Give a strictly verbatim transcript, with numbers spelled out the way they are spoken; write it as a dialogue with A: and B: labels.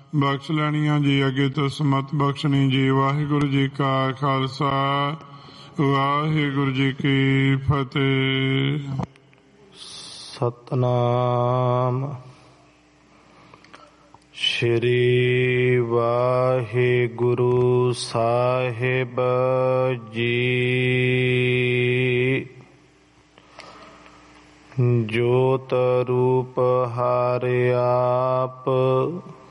A: ਬਖਸ਼ ਲੈਣੀਆਂ ਜੀ। ਅੱਗੇ ਤੋਂ ਸਮਤ ਬਖਸ਼ਣੀ ਜੀ। ਵਾਹਿਗੁਰੂ ਜੀ ਕਾ ਖਾਲਸਾ, ਵਾਹਿਗੁਰੂ ਜੀ ਕੀ ਫਤਿਹ।
B: ਸਤਨਾਮ ਸ਼੍ਰੀ ਵਾਹਿਗੁਰੂ ਸਾਹਿਬ ਜੀ। ਜੋਤ ਰੂਪ ਹਰਿ ਆਪ